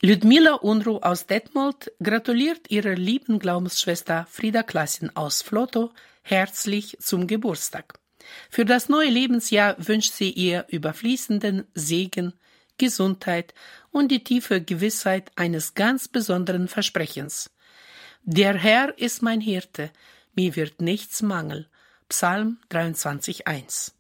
Ludmila Unruh aus Detmold gratuliert ihrer lieben Glaubensschwester Frieda Klassin aus Vlotho herzlich zum Geburtstag. Für das neue Lebensjahr wünscht sie ihr überfließenden Segen, Gesundheit und die tiefe Gewissheit eines ganz besonderen Versprechens. Der Herr ist mein Hirte, mir wird nichts mangeln. Psalm 23,1.